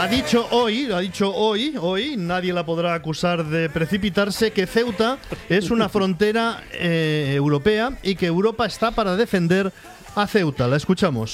Ha dicho hoy, nadie la podrá acusar de precipitarse, que Ceuta es una frontera europea y que Europa está para defender a Ceuta. La escuchamos.